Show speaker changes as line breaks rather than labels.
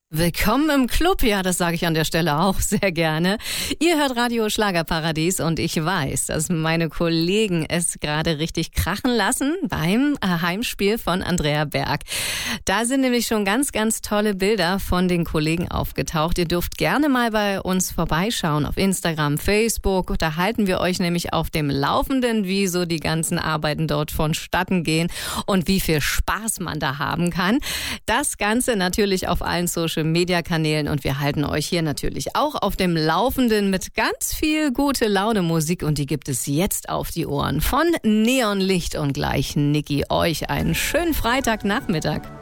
Willkommen im Club, ja, das sage ich an der Stelle auch sehr gerne. Ihr hört Radio Schlagerparadies und ich weiß, dass meine Kollegen es gerade richtig krachen lassen beim Heimspiel von Andrea Berg. Da sind nämlich schon ganz, ganz tolle Bilder von den Kollegen aufgetaucht. Ihr dürft gerne mal bei uns vorbeischauen auf Instagram, Facebook. Da halten wir euch nämlich auf dem Laufenden, wie so die ganzen Arbeiten dort vonstatten gehen und wie viel Spaß man da haben kann. Das Ganze natürlich auf allen Social-Media-Kanälen und wir halten euch hier natürlich auch auf dem Laufenden mit ganz viel gute Laune Musik und die gibt es jetzt auf die Ohren von Neonlicht und gleich Niki. Euch einen schönen Freitagnachmittag.